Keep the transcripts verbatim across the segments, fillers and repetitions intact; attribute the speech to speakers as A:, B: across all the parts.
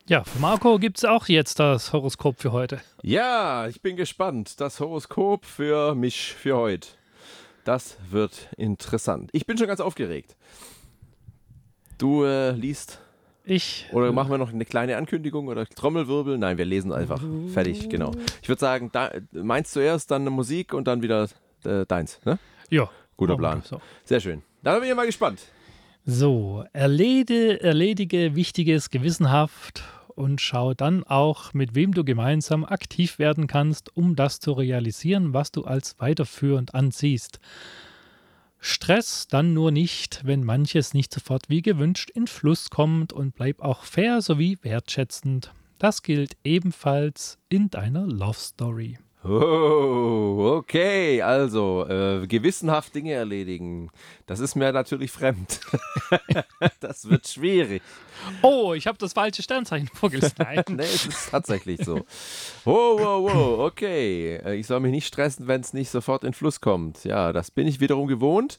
A: Ja, für Marco gibt es auch jetzt das Horoskop für heute.
B: Ja, ich bin gespannt. Das Horoskop für mich für heute. Das wird interessant. Ich bin schon ganz aufgeregt. Du äh, liest
A: Ich.
B: oder machen wir noch eine kleine Ankündigung oder Trommelwirbel? Nein, wir lesen einfach. Fertig, genau. Ich würde sagen, da, meins zuerst, dann Musik und dann wieder äh, deins. Ne?
A: Ja.
B: Guter Plan.
A: So.
B: Sehr schön. Da bin ich mal gespannt.
A: So, erledige, erledige Wichtiges gewissenhaft und schau dann auch, mit wem du gemeinsam aktiv werden kannst, um das zu realisieren, was du als weiterführend ansiehst. Stress dann nur nicht, wenn manches nicht sofort wie gewünscht in Fluss kommt, und bleib auch fair sowie wertschätzend. Das gilt ebenfalls in deiner Love Story.
B: Oh, okay, also äh, gewissenhaft Dinge erledigen. Das ist mir natürlich fremd. Das wird schwierig.
A: Oh, ich habe das falsche Sternzeichen vorgelesen. Nein.
B: Nee, es ist tatsächlich so. Wow, wow, wow, okay. Äh, Ich soll mich nicht stressen, wenn es nicht sofort in Fluss kommt. Ja, das bin ich wiederum gewohnt.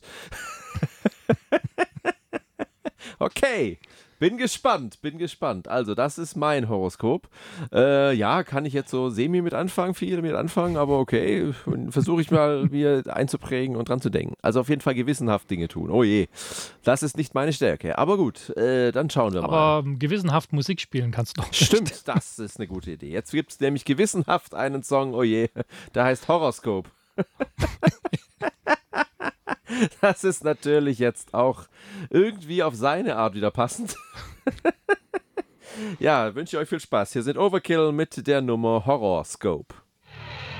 B: Okay, bin gespannt, bin gespannt. Also, das ist mein Horoskop. Äh, ja, kann ich jetzt so semi mit anfangen, viel mit anfangen, aber okay, versuche ich mal mir einzuprägen und dran zu denken. Also auf jeden Fall gewissenhaft Dinge tun. Oh je, das ist nicht meine Stärke. Aber gut, äh, dann schauen wir mal.
A: Aber ähm, gewissenhaft Musik spielen kannst du doch.
B: Stimmt, das ist eine gute Idee. Jetzt gibt es nämlich gewissenhaft einen Song, oh je, der heißt Horoskop. Das ist natürlich jetzt auch irgendwie auf seine Art wieder passend. Ja, wünsche ich euch viel Spaß. Hier sind Overkill mit der Nummer Horrorscope.